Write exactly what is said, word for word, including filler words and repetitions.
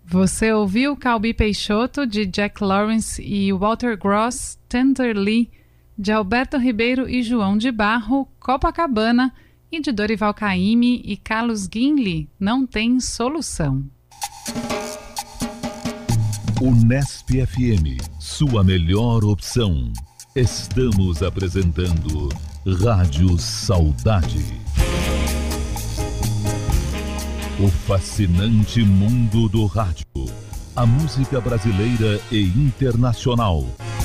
Você ouviu Calbi Peixoto, de Jack Lawrence, e Walter Gross, Tenderly, de Alberto Ribeiro e João de Barro, Copacabana, e de Dorival Caymmi e Carlos Guinle, Não Tem Solução. Unesp F M, sua melhor opção. Estamos apresentando Rádio Saudade. O fascinante mundo do rádio. A música brasileira e internacional,